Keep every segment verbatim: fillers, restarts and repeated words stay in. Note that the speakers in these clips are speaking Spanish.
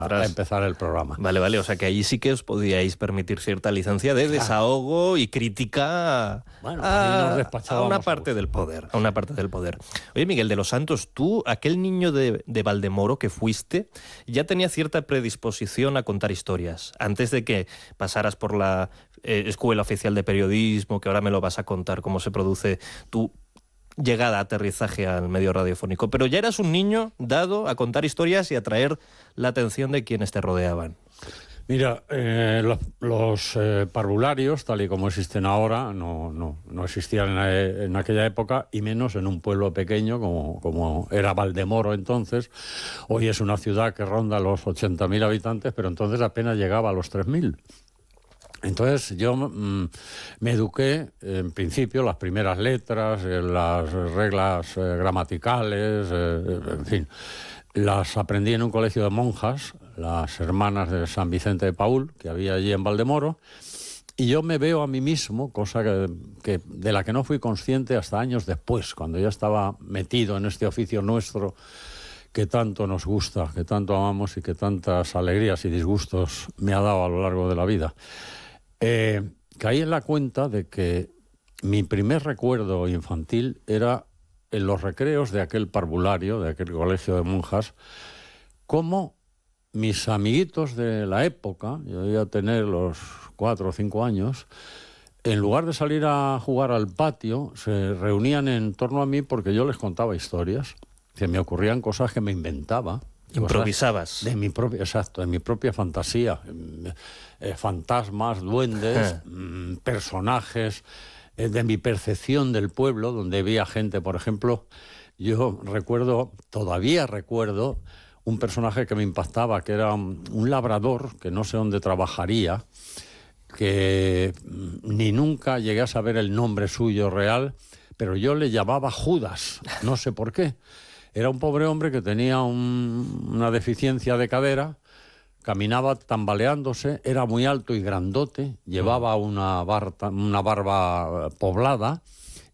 para empezar el programa. Vale, vale, o sea que ahí sí que os podíais permitir cierta licencia de desahogo y crítica bueno, a, nos a una parte del poder, a una parte del poder. Oye, Miguel de los Santos, tú, aquel niño de, de Valdemoro que fuiste, ya tenía cierta predisposición a contar historias, antes de que pasaras por la eh, Escuela Oficial de Periodismo, que ahora me lo vas a contar cómo se produce tu llegada, aterrizaje al medio radiofónico, pero ya eras un niño dado a contar historias y a atraer la atención de quienes te rodeaban. Mira, eh, los, los eh, parvularios, tal y como existen ahora, no, no, no existían en, en aquella época, y menos en un pueblo pequeño como, como era Valdemoro entonces. Hoy es una ciudad que ronda los ochenta mil habitantes, pero entonces apenas llegaba a los tres mil. Entonces yo mmm, me eduqué, en principio, las primeras letras, eh, las reglas eh, gramaticales, eh, en fin, las aprendí en un colegio de monjas, las hermanas de San Vicente de Paúl, que había allí en Valdemoro, y yo me veo a mí mismo, cosa que, que de la que no fui consciente hasta años después, cuando ya estaba metido en este oficio nuestro que tanto nos gusta, que tanto amamos y que tantas alegrías y disgustos me ha dado a lo largo de la vida. Eh, caí en la cuenta de que mi primer recuerdo infantil era en los recreos de aquel parvulario, de aquel colegio de monjas, como mis amiguitos de la época, yo debía tener los cuatro o cinco años, en lugar de salir a jugar al patio, se reunían en torno a mí porque yo les contaba historias, que me ocurrían cosas que me inventaba. Improvisabas. De mi propia, exacto, de mi propia fantasía. Eh, fantasmas, duendes, eh. personajes, eh, de mi percepción del pueblo, donde había gente, por ejemplo, yo recuerdo, todavía recuerdo, un personaje que me impactaba, que era un, un labrador, que no sé dónde trabajaría, que ni nunca llegué a saber el nombre suyo real, pero yo le llamaba Judas, no sé por qué. Era un pobre hombre que tenía un, una deficiencia de cadera, caminaba tambaleándose, era muy alto y grandote, llevaba una, barta, una barba poblada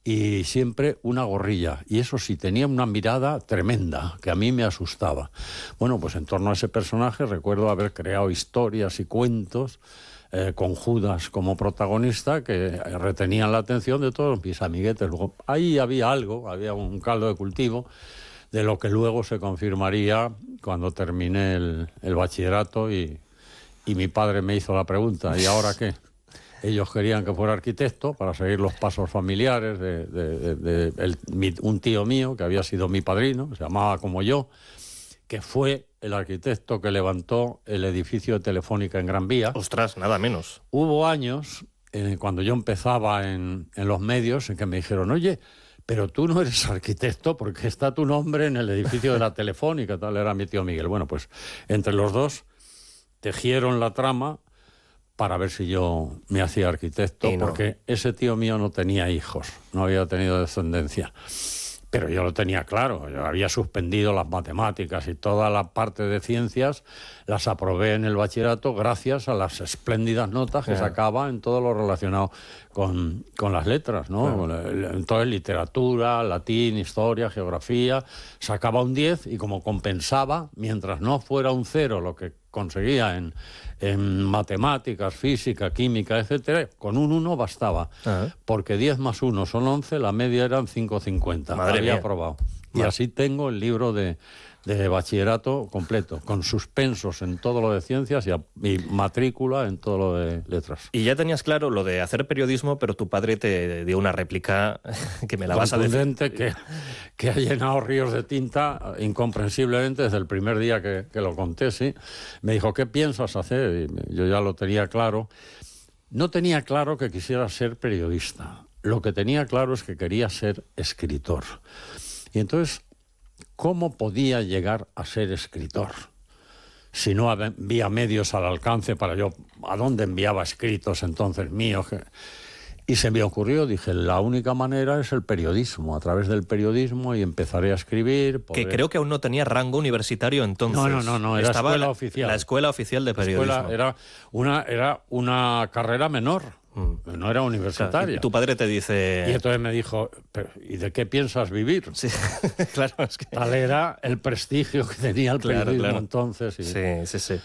y siempre una gorrilla. Y eso sí, tenía una mirada tremenda, que a mí me asustaba. Bueno, pues en torno a ese personaje recuerdo haber creado historias y cuentos eh, con Judas como protagonista que retenían la atención de todos mis amiguetes. Luego, ahí había algo, había un caldo de cultivo, de lo que luego se confirmaría cuando terminé el, el bachillerato y, y mi padre me hizo la pregunta, ¿y ahora qué? Ellos querían que fuera arquitecto para seguir los pasos familiares de, de, de, de el, mi, un tío mío que había sido mi padrino, se llamaba como yo, que fue el arquitecto que levantó el edificio de Telefónica en Gran Vía. Ostras, nada menos. Hubo años, eh, cuando yo empezaba en, en los medios, en que me dijeron, oye, pero tú no eres arquitecto porque está tu nombre en el edificio de la Telefónica, tal, era mi tío Miguel. Bueno, pues entre los dos tejieron la trama para ver si yo me hacía arquitecto, no. Porque ese tío mío no tenía hijos, no había tenido descendencia. Pero yo lo tenía claro, yo había suspendido las matemáticas y toda la parte de ciencias, las aprobé en el bachillerato gracias a las espléndidas notas que claro. sacaba en todo lo relacionado con, con las letras, ¿no? Claro. Entonces literatura, latín, historia, geografía, sacaba un diez y como compensaba, mientras no fuera un cero lo que conseguía en, en matemáticas, física, química, etcétera, con un uno bastaba. Uh-huh. Porque diez más uno son once, la media eran cinco coma cincuenta. Madre Había mía. aprobado. Y Madre. Así tengo el libro de, de bachillerato completo, con suspensos en todo lo de ciencias y, a, y matrícula en todo lo de letras. Y ya tenías claro lo de hacer periodismo, pero tu padre te dio una réplica que me la vas a decir. Que, que ha llenado ríos de tinta incomprensiblemente desde el primer día que, que lo conté, sí. Me dijo, ¿qué piensas hacer? Y yo ya lo tenía claro. No tenía claro que quisiera ser periodista. Lo que tenía claro es que quería ser escritor. Y entonces, ¿cómo podía llegar a ser escritor? Si no había medios al alcance para yo... ¿A dónde enviaba escritos entonces míos? Y se me ocurrió, dije, la única manera es el periodismo, a través del periodismo, y empezaré a escribir. Poder... Que creo que aún no tenía rango universitario entonces. No, no, no, no era Estaba escuela la, oficial. La escuela oficial de periodismo. Escuela era, una, era una carrera menor, mm. no era universitaria. Claro, y tu padre te dice... Y entonces me dijo, ¿pero, ¿y de qué piensas vivir? Sí, claro, es que... Tal era el prestigio que tenía el claro, periodismo claro. entonces. Y... Sí, sí, sí.